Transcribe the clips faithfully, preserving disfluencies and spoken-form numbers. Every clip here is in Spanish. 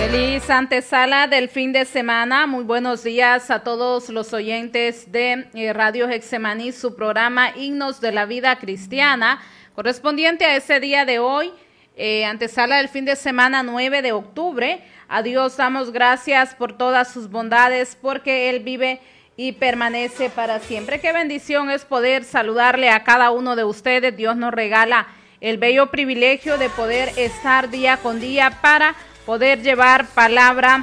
Feliz antesala del fin de semana. Muy buenos días a todos los oyentes de eh, Radio Getsemaní, su programa Himnos de la Vida Cristiana, correspondiente a ese día de hoy, eh, antesala del fin de semana nueve de octubre. A Dios damos gracias por todas sus bondades, porque Él vive y permanece para siempre. Qué bendición es poder saludarle a cada uno de ustedes. Dios nos regala el bello privilegio de poder estar día con día para poder llevar palabra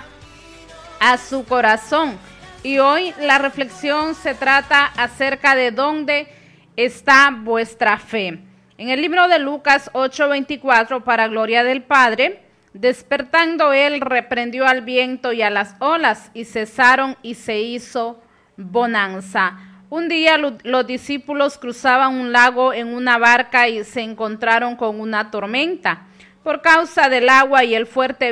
a su corazón. Y hoy la reflexión se trata acerca de dónde está vuestra fe. En el libro de Lucas ocho veinticuatro, para gloria del Padre, despertando él, reprendió al viento y a las olas, y cesaron, y se hizo bonanza. Un día lo, los discípulos cruzaban un lago en una barca y se encontraron con una tormenta. Por causa del agua y el fuerte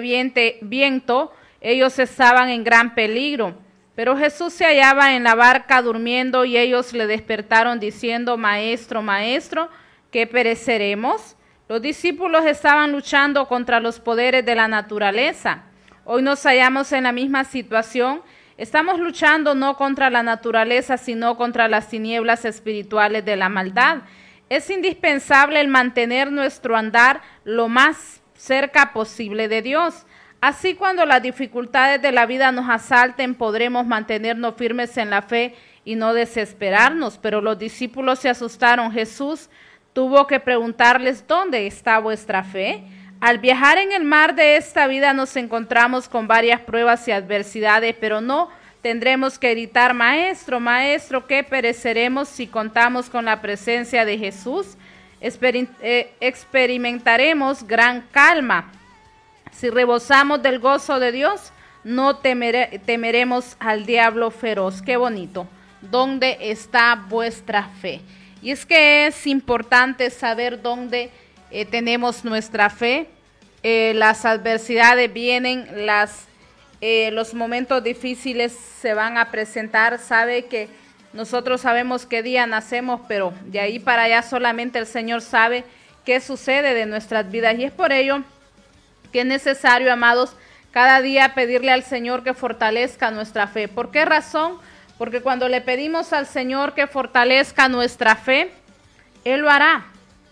viento, ellos estaban en gran peligro. Pero Jesús se hallaba en la barca durmiendo, y ellos le despertaron diciendo: Maestro, Maestro, ¿qué pereceremos? Los discípulos estaban luchando contra los poderes de la naturaleza. Hoy nos hallamos en la misma situación. Estamos luchando no contra la naturaleza, sino contra las tinieblas espirituales de la maldad. Es indispensable el mantener nuestro andar lo más cerca posible de Dios. Así, cuando las dificultades de la vida nos asalten, podremos mantenernos firmes en la fe y no desesperarnos. Pero los discípulos se asustaron. Jesús tuvo que preguntarles: ¿dónde está vuestra fe? Al viajar en el mar de esta vida nos encontramos con varias pruebas y adversidades, pero no tendremos que gritar: Maestro, Maestro, ¿qué pereceremos? Si contamos con la presencia de Jesús, exper eh, experimentaremos gran calma. Si rebosamos del gozo de Dios, no temere temeremos al diablo feroz. Qué bonito. ¿Dónde está vuestra fe? Y es que es importante saber dónde eh, tenemos nuestra fe. Eh, las adversidades vienen, las Eh, los momentos difíciles se van a presentar. Sabe que nosotros sabemos qué día nacemos, pero de ahí para allá solamente el Señor sabe qué sucede de nuestras vidas. Y es por ello que es necesario, amados, cada día pedirle al Señor que fortalezca nuestra fe. ¿Por qué razón? Porque cuando le pedimos al Señor que fortalezca nuestra fe, Él lo hará.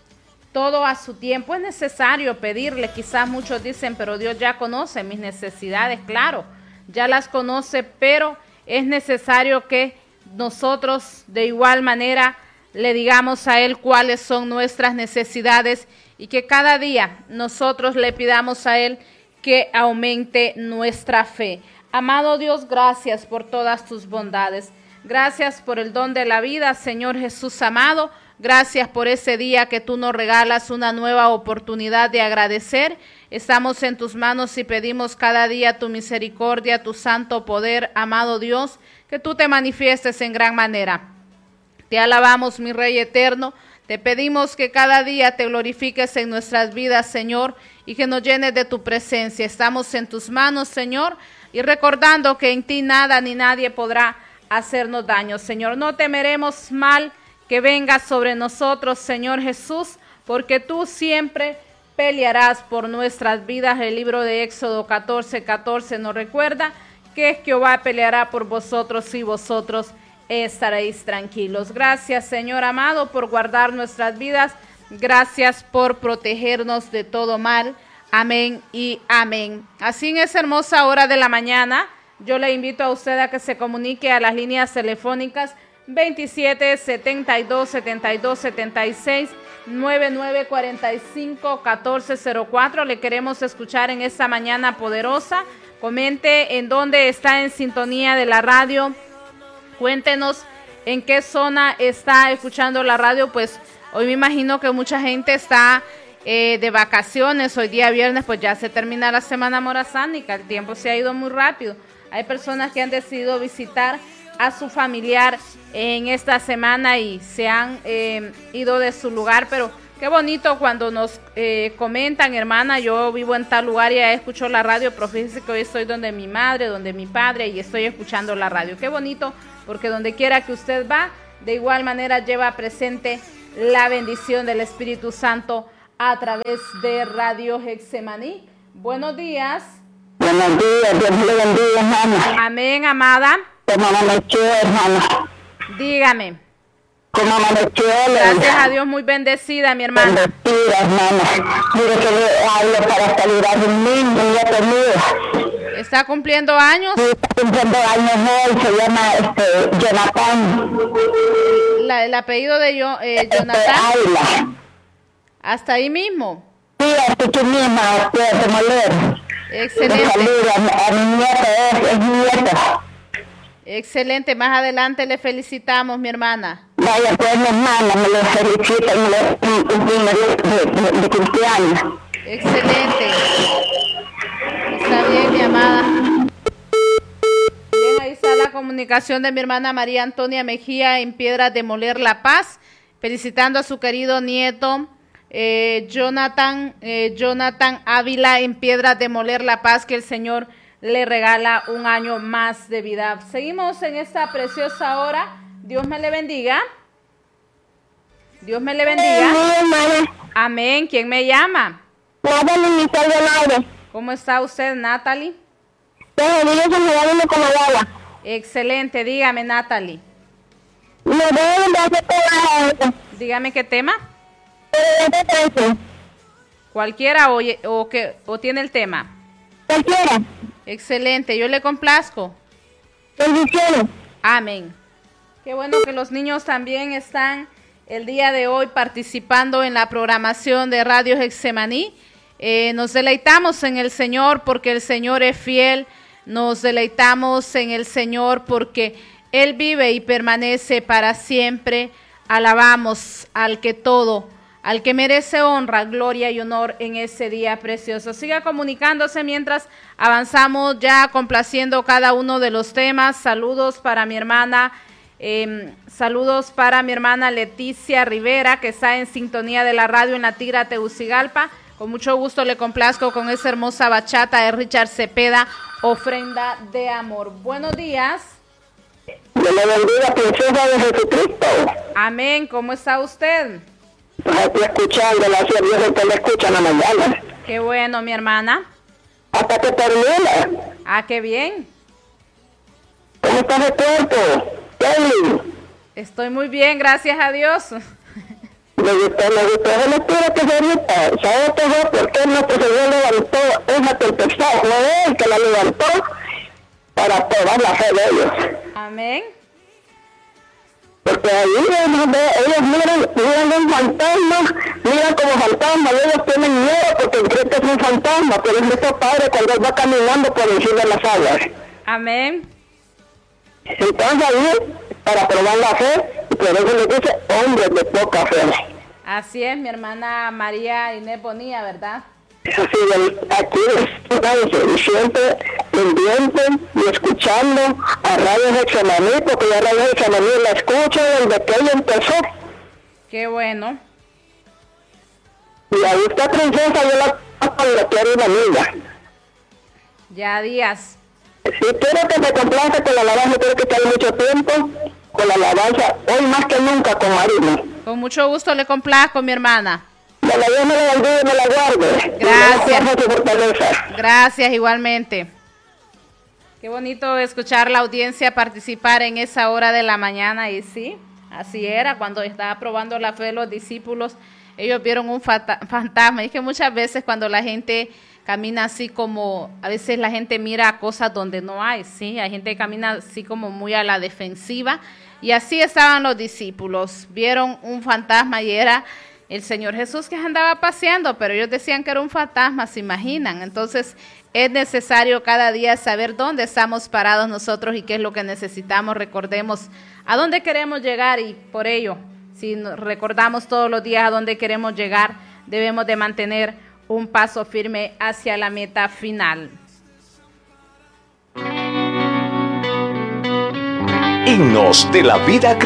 Todo a su tiempo. Es necesario pedirle. Quizás muchos dicen: pero Dios ya conoce mis necesidades. Claro, ya las conoce, pero es necesario que nosotros de igual manera le digamos a Él cuáles son nuestras necesidades, y que cada día nosotros le pidamos a Él que aumente nuestra fe. Amado Dios, gracias por todas tus bondades. Gracias por el don de la vida, Señor Jesús amado. Gracias por ese día que tú nos regalas, una nueva oportunidad de agradecer. Estamos en tus manos y pedimos cada día tu misericordia, tu santo poder, amado Dios, que tú te manifiestes en gran manera. Te alabamos, mi Rey eterno. Te pedimos que cada día te glorifiques en nuestras vidas, Señor, y que nos llenes de tu presencia. Estamos en tus manos, Señor, y recordando que en ti nada ni nadie podrá hacernos daño, Señor. No temeremos mal que venga sobre nosotros, Señor Jesús, porque tú siempre pelearás por nuestras vidas. El libro de Éxodo catorce, catorce nos recuerda que Jehová peleará por vosotros y vosotros estaréis tranquilos. Gracias, Señor amado, por guardar nuestras vidas. Gracias por protegernos de todo mal. Amén y amén. Así, en esa hermosa hora de la mañana, yo le invito a usted a que se comunique a las líneas telefónicas veintisiete, setenta y dos, setenta y dos, setenta y seis, noventa y nueve, cuarenta y cinco, catorce cero cuatro. Le queremos escuchar en esta mañana poderosa. Comente en dónde está en sintonía de la radio. Cuéntenos en qué zona está escuchando la radio. Pues hoy me imagino que mucha gente está eh, de vacaciones. Hoy día viernes, pues ya se termina la semana morazánica. El tiempo se ha ido muy rápido. Hay personas que han decidido visitar a su familiar en esta semana y se han eh, ido de su lugar, pero qué bonito cuando nos eh, comentan: hermana, yo vivo en tal lugar y ya escucho la radio, pero fíjese que hoy estoy donde mi madre, donde mi padre, y estoy escuchando la radio. Qué bonito, porque donde quiera que usted va, de igual manera lleva presente la bendición del Espíritu Santo a través de Radio Getsemaní. Buenos días. Buenos días, Dios le bendiga, hermana. Amén, amada. ¿Cómo amaneció, hermana? Dígame. ¿Cómo amaneció? Gracias a Dios, muy bendecida, mi hermana. Bendecida, hermana. Mire que le hablo para saludar a un niño, un nieto mío. ¿Está cumpliendo años? Sí, está cumpliendo años hoy, se llama este, Jonathan. La, el apellido de yo, eh, Jonathan. Este, Ayla. Hasta ahí mismo. Sí, hasta aquí misma, de Moler. Excelente. Saluda a, a mi nieta, es, es mi nieta. Excelente, más adelante le felicitamos, mi hermana. Vaya, pues mi hermana me lo felicita y me lo cumplimos de, de, de cumpleaños. Excelente. Está bien, mi amada. Bien, ahí está la comunicación de mi hermana María Antonia Mejía en Piedras de Moler, La Paz, felicitando a su querido nieto eh, Jonathan, eh, Jonathan Ávila en Piedras de Moler, La Paz, que el Señor le regala un año más de vida. Seguimos en esta preciosa hora. Dios me le bendiga. Dios me le bendiga. Amén. ¿Quién me llama? Natalie Michelle Donaire. ¿Cómo está usted, Natalie? Excelente. Dígame, Natalie. Dígame qué tema. Cualquiera o, o, que, o tiene el tema. Cualquiera. Excelente, yo le complazco. Bendiciones. Amén. Qué bueno que los niños también están el día de hoy participando en la programación de Radio Getsemaní. Eh, nos deleitamos en el Señor porque el Señor es fiel. Nos deleitamos en el Señor porque Él vive y permanece para siempre. Alabamos al que todo, al que merece honra, gloria y honor en ese día precioso. Siga comunicándose mientras avanzamos ya complaciendo cada uno de los temas. Saludos para mi hermana, eh, saludos para mi hermana Leticia Rivera, que está en sintonía de la radio en la Tigra Tegucigalpa. Con mucho gusto le complazco con esa hermosa bachata de Richard Cepeda, Ofrenda de Amor. Buenos días. Dios le bendiga, princesa de Jesucristo. Amén. ¿Cómo está usted? Pues aquí escuchando, la Dios que le escucha en la mañana. Qué bueno, mi hermana. Hasta que termine. Ah, qué bien. ¿Cómo está ese cuerpo, Kelly? Estoy muy bien, gracias a Dios. Me gustó, me gustó esa lectura que se ahorita. ¿Sabes todo? ¿Por qué nuestro Señor levantó esa tempestad? Fue Él que la levantó para probar la fe de ellos. Amén. Porque ahí ellos, ellos miran, miran un fantasma, miran como fantasma, ellos tienen miedo porque creen que es un fantasma, pero es nuestro Padre cuando Él va caminando por encima de las aguas. Amén. Entonces ahí, para probar la fe, y por eso le dice, hombres de poca fe. Así es, mi hermana María Inés Bonilla, ¿verdad? Así, aquí es siempre pendiente y escuchando a Radio Getsemaní, porque ya Radio Getsemaní la escucho desde que ella empezó. Qué bueno. Y ahí está princesa, yo la la quiero una amiga. Ya días. Si quiero que me complace con la alabanza, quiero que quede mucho tiempo con la alabanza, hoy más que nunca con Marina. Con mucho gusto le complazco, mi hermana. Que la Dios me la bendiga y me la guarde. Gracias. Gracias, igualmente. Qué bonito escuchar la audiencia participar en esa hora de la mañana. Y sí, así era, cuando estaba probando la fe de los discípulos, ellos vieron un fantasma. Y es que muchas veces cuando la gente camina así como, a veces la gente mira cosas donde no hay, sí, hay gente que camina así como muy a la defensiva. Y así estaban los discípulos, vieron un fantasma y era el Señor Jesús que andaba paseando, pero ellos decían que era un fantasma, ¿se imaginan? Entonces es necesario cada día saber dónde estamos parados nosotros y qué es lo que necesitamos. Recordemos a dónde queremos llegar y por ello, si recordamos todos los días a dónde queremos llegar, debemos de mantener un paso firme hacia la meta final. Himnos de la vida.